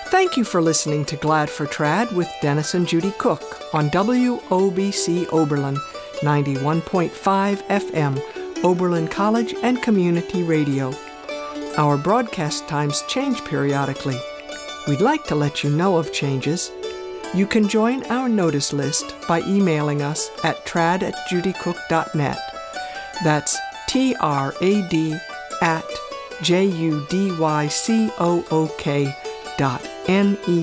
Thank you for listening to Glad for Trad with Dennis and Judy Cook on WOBC Oberlin, 91.5 FM, Oberlin College and Community Radio. Our broadcast times change periodically. We'd like to let you know of changes. You can join our notice list by emailing us at trad@judycook.net. That's TRAD@JUDYCOOK.net.